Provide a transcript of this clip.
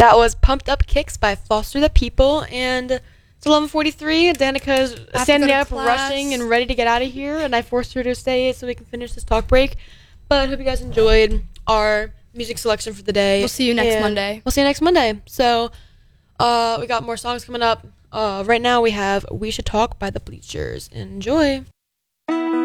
That was Pumped Up Kicks by Foster the People, and it's 11:43. Danica's standing up, rushing, and ready to get out of here, and I forced her to stay so we can finish this talk break. But I hope you guys enjoyed our music selection for the day. We'll see you next Monday. We'll see you next Monday. So, we got more songs coming up. Right now we have We Should Talk by The Bleachers. Enjoy.